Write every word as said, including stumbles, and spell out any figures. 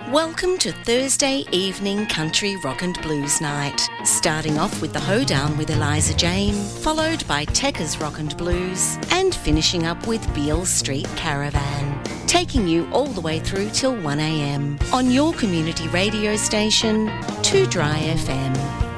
Welcome to Thursday evening country rock and blues night. Starting off with the Hoedown with Eliza Jane, followed by Tekka's Rock and Blues, and finishing up with Beale Street Caravan. Taking you all the way through till one a m on your community radio station, two Dry F M.